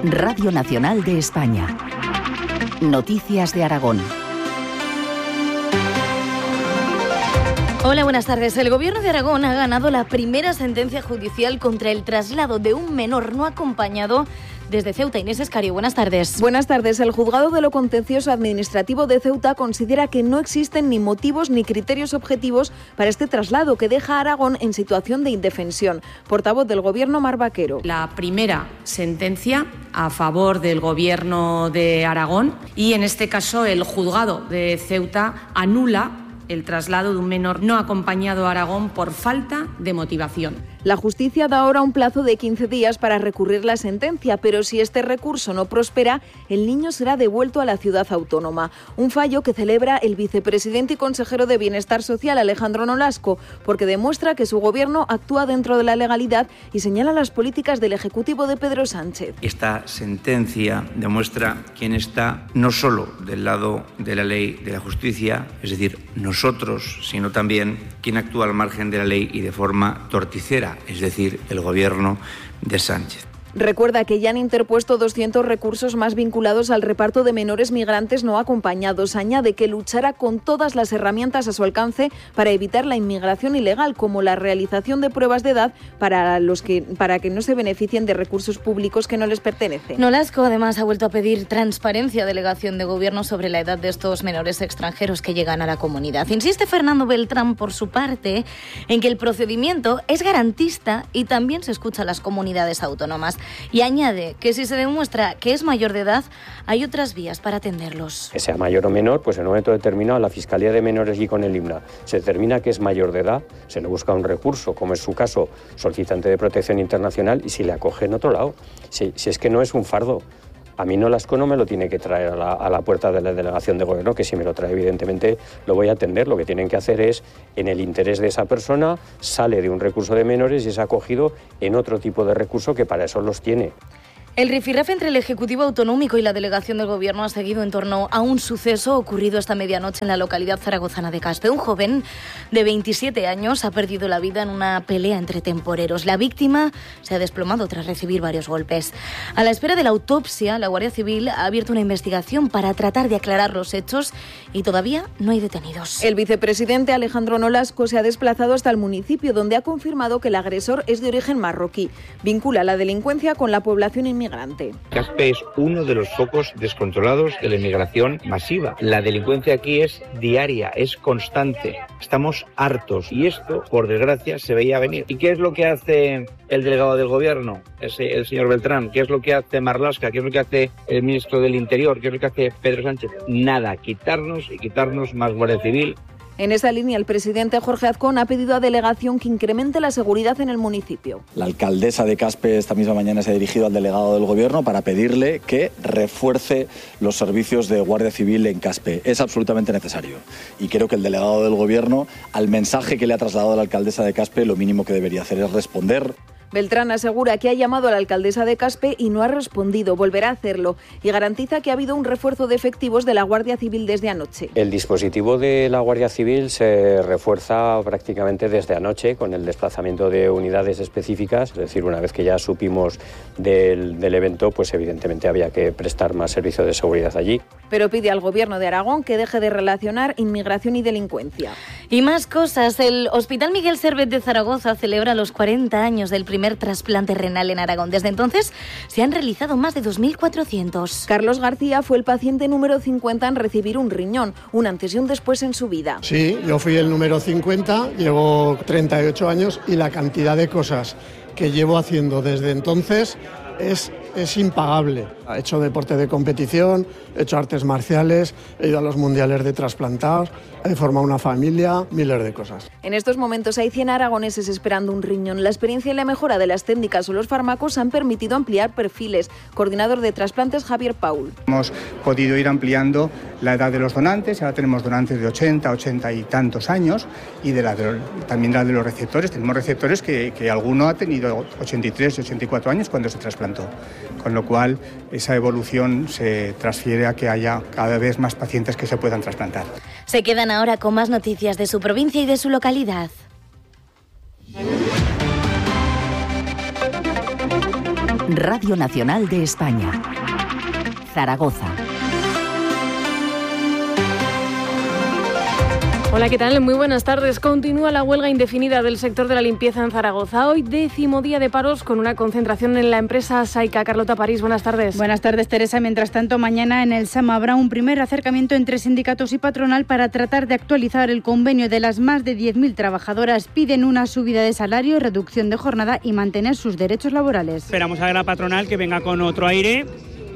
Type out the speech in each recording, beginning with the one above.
Radio Nacional de España. Noticias de Aragón. Hola, buenas tardes. El Gobierno de Aragón ha ganado la primera sentencia judicial contra el traslado de un menor no acompañado desde Ceuta. Inés Escario, buenas tardes. Buenas tardes. El Juzgado de lo Contencioso Administrativo de Ceuta considera que no existen ni motivos ni criterios objetivos para este traslado que deja a Aragón en situación de indefensión. Portavoz del Gobierno, Mar Vaquero. La primera sentencia a favor del Gobierno de Aragón y, en este caso, el Juzgado de Ceuta anula el traslado de un menor no acompañado a Aragón por falta de motivación. La justicia da ahora un plazo de 15 días para recurrir la sentencia, pero si este recurso no prospera, el niño será devuelto a la ciudad autónoma. Un fallo que celebra el vicepresidente y consejero de Bienestar Social, Alejandro Nolasco, porque demuestra que su gobierno actúa dentro de la legalidad y señala las políticas del Ejecutivo de Pedro Sánchez. Esta sentencia demuestra quién está no solo del lado de la ley de la justicia, es decir, nosotros, sino también quién actúa al margen de la ley y de forma torticera, es decir, el Gobierno de Sánchez. Recuerda que ya han interpuesto 200 recursos más vinculados al reparto de menores migrantes no acompañados. Añade que luchará con todas las herramientas a su alcance para evitar la inmigración ilegal, como la realización de pruebas de edad para que no se beneficien de recursos públicos que no les pertenecen. Nolasco además ha vuelto a pedir transparencia a delegación de gobierno sobre la edad de estos menores extranjeros que llegan a la comunidad. Insiste Fernando Beltrán, por su parte, en que el procedimiento es garantista y también se escucha a las comunidades autónomas. Y añade que si se demuestra que es mayor de edad, hay otras vías para atenderlos. Que sea mayor o menor, pues en un momento determinado la Fiscalía de Menores y con el IMNA se determina que es mayor de edad, se le busca un recurso, como es su caso, solicitante de protección internacional, y si le acoge en otro lado. Si es que no es un fardo. A mí Nolasco no me lo tiene que traer a la puerta de la delegación de gobierno, que si me lo trae evidentemente lo voy a atender. Lo que tienen que hacer es, en el interés de esa persona, sale de un recurso de menores y es acogido en otro tipo de recurso que para eso los tiene. El rifirrafe entre el Ejecutivo Autonómico y la delegación del Gobierno ha seguido en torno a un suceso ocurrido esta medianoche en la localidad zaragozana de Caspe. Un joven de 27 años ha perdido la vida en una pelea entre temporeros. La víctima se ha desplomado tras recibir varios golpes. A la espera de la autopsia, la Guardia Civil ha abierto una investigación para tratar de aclarar los hechos y todavía no hay detenidos. El vicepresidente Alejandro Nolasco se ha desplazado hasta el municipio, donde ha confirmado que el agresor es de origen marroquí. Vincula la delincuencia con la población inmigrante. Caspe es uno de los focos descontrolados de la inmigración masiva. La delincuencia aquí es diaria, es constante. Estamos hartos y esto, por desgracia, se veía venir. ¿Y qué es lo que hace el delegado del gobierno, el señor Beltrán? ¿Qué es lo que hace Marlaska? ¿Qué es lo que hace el ministro del Interior? ¿Qué es lo que hace Pedro Sánchez? Nada, quitarnos más Guardia Civil. En esa línea, el presidente Jorge Azcón ha pedido a delegación que incremente la seguridad en el municipio. La alcaldesa de Caspe esta misma mañana se ha dirigido al delegado del Gobierno para pedirle que refuerce los servicios de Guardia Civil en Caspe. Es absolutamente necesario. Y creo que el delegado del Gobierno, al mensaje que le ha trasladado la alcaldesa de Caspe, lo mínimo que debería hacer es responder. Beltrán asegura que ha llamado a la alcaldesa de Caspe y no ha respondido, volverá a hacerlo, y garantiza que ha habido un refuerzo de efectivos de la Guardia Civil desde anoche. El dispositivo de la Guardia Civil se refuerza prácticamente desde anoche con el desplazamiento de unidades específicas, es decir, una vez que ya supimos del evento, pues evidentemente había que prestar más servicio de seguridad allí. Pero pide al Gobierno de Aragón que deje de relacionar inmigración y delincuencia. Y más cosas. El Hospital Miguel Servet de Zaragoza celebra los 40 años del primer trasplante renal en Aragón. Desde entonces se han realizado más de 2.400. Carlos García fue el paciente número 50 en recibir un riñón, un antes y un después en su vida. Sí, yo fui el número 50, llevo 38 años y la cantidad de cosas que llevo haciendo desde entonces es impagable. He hecho deporte de competición, he hecho artes marciales, he ido a los mundiales de trasplantados, he formado una familia, miles de cosas. En estos momentos hay 100 aragoneses esperando un riñón. La experiencia y la mejora de las técnicas o los fármacos han permitido ampliar perfiles. Coordinador de trasplantes, Javier Paul. Hemos podido ir ampliando la edad de los donantes, ahora tenemos donantes de 80 y tantos años, y también la de los receptores. Tenemos receptores que alguno ha tenido 83 y 84 años cuando se trasplantó, con lo cual esa evolución se transfiere a que haya cada vez más pacientes que se puedan trasplantar. Se quedan ahora con más noticias de su provincia y de su localidad. Radio Nacional de España. Zaragoza. Hola, ¿qué tal? Muy buenas tardes. Continúa la huelga indefinida del sector de la limpieza en Zaragoza. Hoy 10º día de paros con una concentración en la empresa Saica. Carlota París, buenas tardes. Buenas tardes, Teresa. Mientras tanto, mañana en el SAM habrá un primer acercamiento entre sindicatos y patronal para tratar de actualizar el convenio de las más de 10.000 trabajadoras. Piden una subida de salario, reducción de jornada y mantener sus derechos laborales. Esperamos a ver a la patronal que venga con otro aire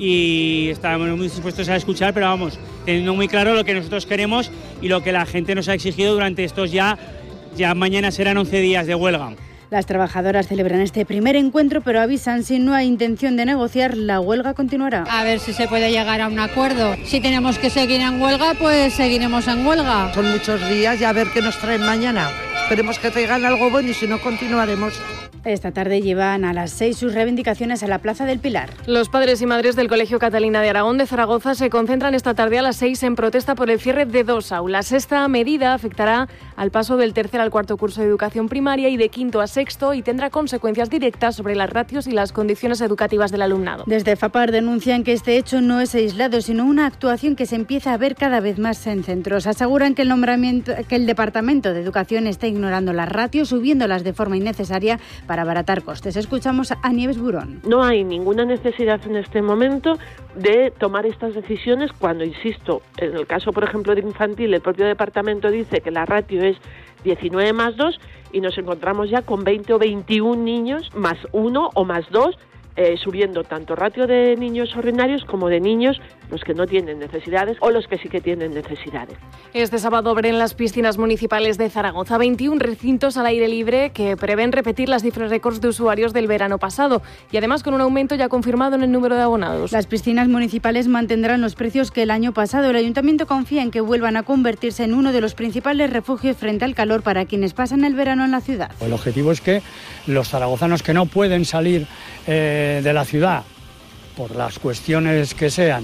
y estamos muy dispuestos a escuchar, pero vamos, teniendo muy claro lo que nosotros queremos y lo que la gente nos ha exigido durante estos ya mañana serán 11 días de huelga. Las trabajadoras celebran este primer encuentro, pero avisan, si no hay intención de negociar, la huelga continuará. A ver si se puede llegar a un acuerdo. Si tenemos que seguir en huelga, pues seguiremos en huelga. Son muchos días y a ver qué nos traen mañana. Esperemos que traigan algo bueno y si no, continuaremos. Esta tarde llevan a las 6 sus reivindicaciones a la Plaza del Pilar. Los padres y madres del Colegio Catalina de Aragón de Zaragoza se concentran esta tarde a las 6 en protesta por el cierre de 2 aulas. Esta medida afectará al paso del tercer al cuarto curso de educación primaria y de quinto a sexto y tendrá consecuencias directas sobre las ratios y las condiciones educativas del alumnado. Desde FAPAR denuncian que este hecho no es aislado, sino una actuación que se empieza a ver cada vez más en centros. Aseguran que el Departamento de Educación está ignorando las ratios, subiéndolas de forma innecesaria para abaratar costes. Escuchamos a Nieves Burón. No hay ninguna necesidad en este momento de tomar estas decisiones cuando, insisto, en el caso, por ejemplo, de infantil, el propio departamento dice que la ratio es 19 más 2 y nos encontramos ya con 20 o 21 niños más 1 o más 2, subiendo tanto ratio de niños ordinarios como de niños los que no tienen necesidades o los que sí que tienen necesidades. Este sábado abren las piscinas municipales de Zaragoza 21 recintos al aire libre que prevén repetir las cifras récords de usuarios del verano pasado y además con un aumento ya confirmado en el número de abonados. Las piscinas municipales mantendrán los precios que el año pasado. El Ayuntamiento confía en que vuelvan a convertirse en uno de los principales refugios frente al calor para quienes pasan el verano en la ciudad. El objetivo es que los zaragozanos que no pueden salir de la ciudad por las cuestiones que sean,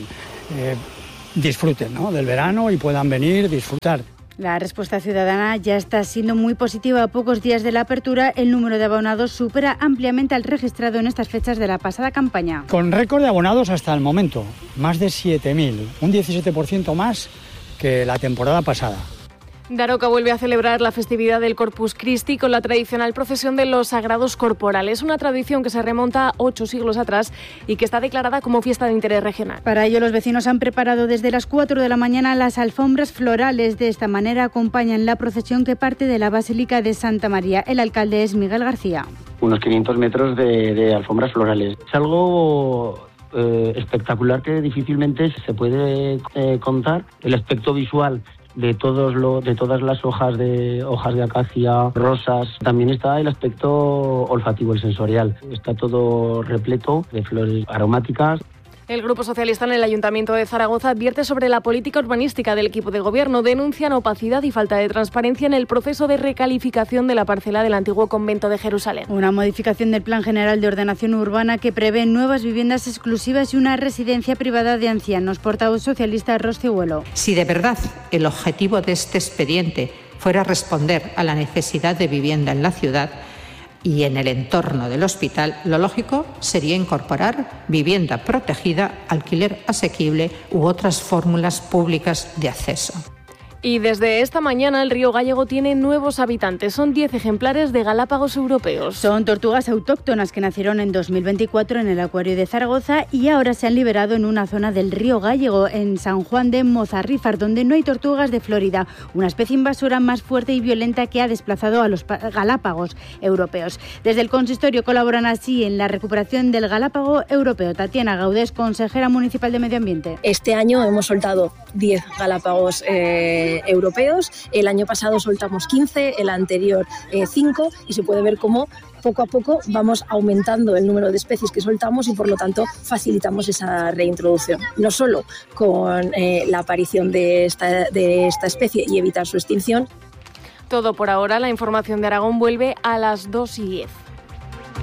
disfruten, ¿no?, del verano y puedan venir, disfrutar. La respuesta ciudadana ya está siendo muy positiva. A pocos días de la apertura, el número de abonados supera ampliamente al registrado en estas fechas de la pasada campaña. Con récord de abonados hasta el momento, más de 7.000, un 17% más que la temporada pasada. Daroca vuelve a celebrar la festividad del Corpus Christi con la tradicional procesión de los Sagrados Corporales, una tradición que se remonta a 8 siglos atrás y que está declarada como fiesta de interés regional. Para ello, los vecinos han preparado desde las 4 de la mañana las alfombras florales. De esta manera acompañan la procesión que parte de la Basílica de Santa María. El alcalde es Miguel García. Unos 500 metros de alfombras florales. Es algo espectacular que difícilmente se puede contar. El aspecto visual de todas las hojas de acacia, rosas. También está el aspecto olfativo, el sensorial. Está todo repleto de flores aromáticas. El Grupo Socialista en el Ayuntamiento de Zaragoza advierte sobre la política urbanística del equipo de gobierno. Denuncian opacidad y falta de transparencia en el proceso de recalificación de la parcela del antiguo convento de Jerusalén. Una modificación del Plan General de Ordenación Urbana que prevé nuevas viviendas exclusivas y una residencia privada de ancianos. Portavoz socialista Rocío Huelo. Si de verdad el objetivo de este expediente fuera responder a la necesidad de vivienda en la ciudad y en el entorno del hospital, lo lógico sería incorporar vivienda protegida, alquiler asequible u otras fórmulas públicas de acceso. Y desde esta mañana el río Gállego tiene nuevos habitantes. Son 10 ejemplares de galápagos europeos. Son tortugas autóctonas que nacieron en 2024 en el acuario de Zaragoza y ahora se han liberado en una zona del río Gállego, en San Juan de Mozarrífar, donde no hay tortugas de Florida, una especie invasora más fuerte y violenta que ha desplazado a los galápagos europeos. Desde el consistorio colaboran así en la recuperación del galápago europeo. Tatiana Gaudés, consejera municipal de Medio Ambiente. Este año hemos soltado 10 galápagos europeos. El año pasado soltamos 15, el anterior 5 y se puede ver cómo poco a poco vamos aumentando el número de especies que soltamos y por lo tanto facilitamos esa reintroducción. No solo con la aparición de esta especie y evitar su extinción. Todo por ahora. La información de Aragón vuelve a las 2:10.